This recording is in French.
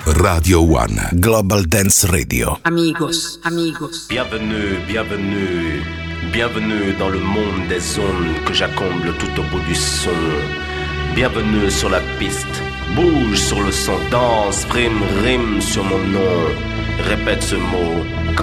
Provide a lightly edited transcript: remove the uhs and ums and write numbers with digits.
Radio One. Global Dance Radio. Amigos, amigos. Bienvenue, bienvenue, bienvenue dans le monde des ondes que j'accomble tout au bout du son. Bienvenue sur la piste, bouge sur le son, danse, prime, rime sur mon nom. Répète ce mot.